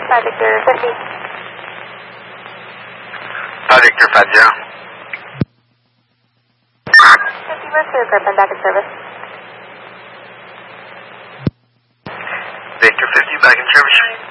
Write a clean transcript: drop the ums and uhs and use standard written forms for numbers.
5 Victor 50. 5 Victor 50. 50 West Aircraft, back in service. Victor 50, back in service.